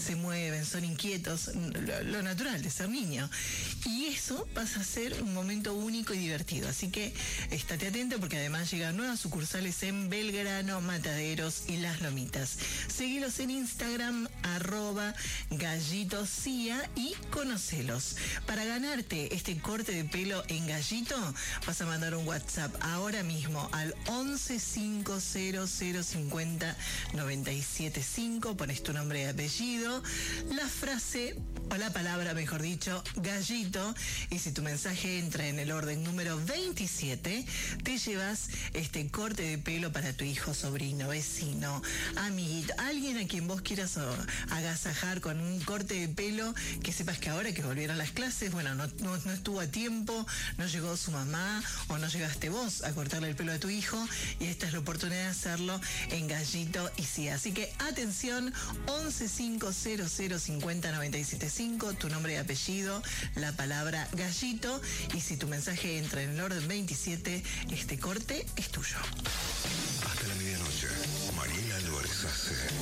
se mueven, son inquietos, lo natural de ser niño. Y eso pasa a ser un momento único y divertido. Así que estate atento porque además llegan nuevas sucursales en Belgrano, Mataderos y Las Lomitas. Seguilos en Instagram, @gallitocia y conocelos. Para ganarte este corte de pelo en Gallito, vas a mandar un WhatsApp ahora mismo al 11 500 50 97 5, pones tu nombre y apellido, la frase, o la palabra mejor dicho, gallito, y si tu mensaje entra en el orden número 27, te llevas este corte de pelo para tu hijo, sobrino, vecino, amiguito, alguien a quien vos quieras agasajar con un corte de pelo, que sepas que ahora que volvieron las clases, bueno, no estuvo a tiempo, no llegó su mamá o no llegaste vos a cortarle el pelo a tu hijo, y esta es la oportunidad de hacerlo en Gallito y sí. Así que atención, 11 500 50 97 5, tu nombre y apellido, la palabra Gallito, y si tu mensaje entra en el orden 27, este corte es tuyo. Hasta la medianoche, Mariela Álvarez hace